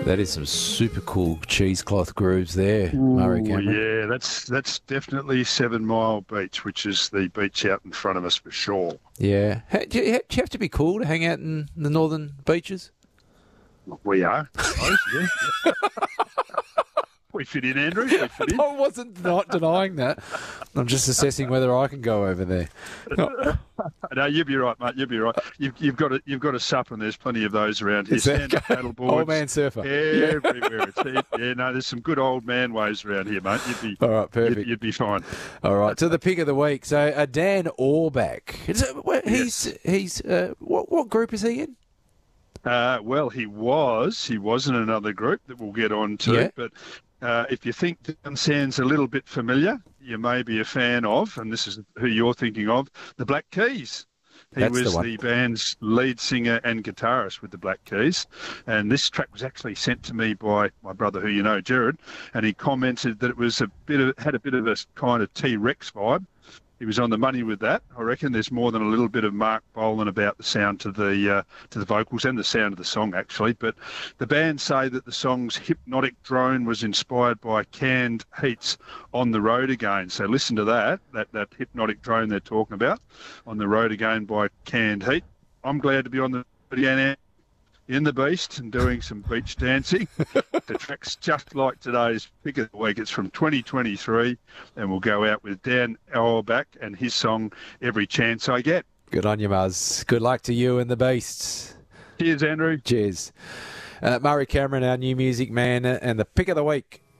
That is some super cool cheesecloth grooves there, Murray Cameron. Yeah, that's definitely 7 Mile Beach, which is the beach out in front of us for sure. Yeah. Do you have to be cool to hang out in the northern beaches? We are, I suppose, yeah. We fit in, Andrew. We fit in. I wasn't not denying that. I'm just assessing whether I can go over there. No, you'll be right, mate. You'll be right. You've got a sup, and there's plenty of those around here. Stand-up paddle boards, old man surfer. everywhere. Yeah, no, there's some good old man waves around here, mate. All right, perfect. You'd be fine. All right, to the pick of the week. So Dan Auerbach. What group is he in? Well, he was in another group that we'll get on to, Yeah. but if you think Dan sounds a little bit familiar, you may be a fan of, and this is who you're thinking of, the Black Keys. He That's was the one. the band's lead singer and guitarist with the Black Keys, and this track was actually sent to me by my brother, who you know, Jared, and he commented that it was had a bit of a kind of T-Rex vibe. He was on the money with that. I reckon there's more than a little bit of Mark Bolan about the sound to the vocals and the sound of the song, actually. But the band say that the song's Hypnotic Drone was inspired by Canned Heat's On the Road Again. So listen to that Hypnotic Drone they're talking about, On the Road Again by Canned Heat. I'm glad to be on the road again in the Beast and doing some beach dancing. The track's just like today's pick of the week. It's from 2023, and we'll go out with Dan Auerbach and his song Every Chance I Get. Good on you, Muzz. Good luck to you and the Beasts. Cheers, Andrew. Cheers. Murray Cameron, our new music man, and the pick of the week.